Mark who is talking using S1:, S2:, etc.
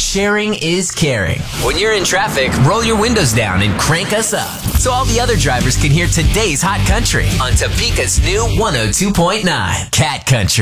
S1: sharing is caring. When you're in traffic, roll your windows down and crank us up so all the other drivers can hear today's hot country on Topeka's new 102.9 Cat Country.